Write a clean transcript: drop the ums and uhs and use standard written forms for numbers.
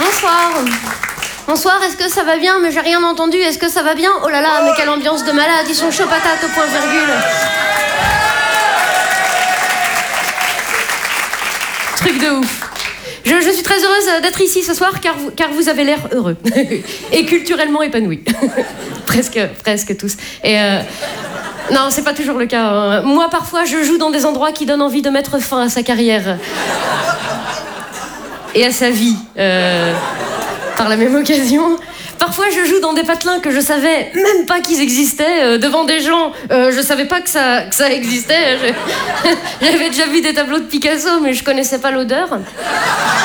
Bonsoir. Bonsoir, est-ce que ça va bien? Mais j'ai rien entendu, est-ce que ça va bien? Oh là là, mais quelle ambiance de malade, ils sont chauds patates au point virgule. Truc de ouf. Je suis très heureuse d'être ici ce soir car vous avez l'air heureux et culturellement épanoui. presque tous. Et non, c'est pas toujours le cas. Hein. Moi, parfois, je joue dans des endroits qui donnent envie de mettre fin à sa carrière et à sa vie par la même occasion. Parfois, je joue dans des patelins que je savais même pas qu'ils existaient, devant des gens. Je savais pas que ça existait. J'avais déjà vu des tableaux de Picasso, mais je connaissais pas l'odeur.